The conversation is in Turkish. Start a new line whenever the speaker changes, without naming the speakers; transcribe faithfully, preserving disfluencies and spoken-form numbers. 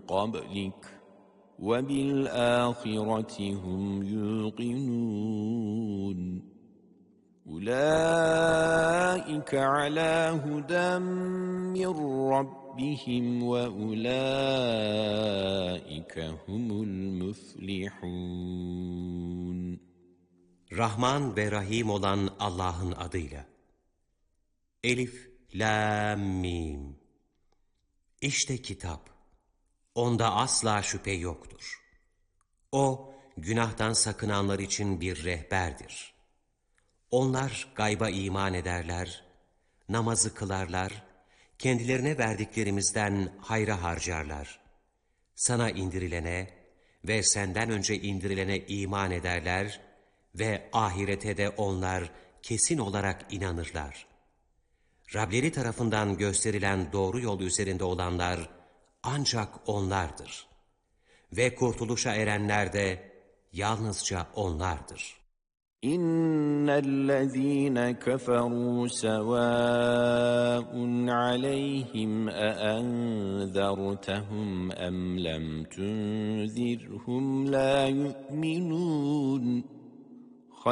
قَبْلِكَ وَبِالْآخِرَةِ هُمْ يُوقِنُونَ أُولَٰئِكَ عَلَى هُدًى مِّن رَّبِّهِمْ وَأُولَٰئِكَ هُمُ الْمُفْلِحُونَ
Rahman ve Rahim olan Allah'ın adıyla. Elif, Lam, Mim. İşte kitap. Onda asla şüphe yoktur. O, günahtan sakınanlar için bir rehberdir. Onlar gayba iman ederler, namazı kılarlar, kendilerine verdiklerimizden hayra harcarlar. Sana indirilene ve senden önce indirilene iman ederler ve ahirete de onlar kesin olarak inanırlar. Rableri tarafından gösterilen doğru yol üzerinde olanlar ancak onlardır. Ve kurtuluşa erenler de yalnızca onlardır.
İnnellezîne keferû sevâun aleyhim eenzertehum em lem tunzirhum la yu'minûn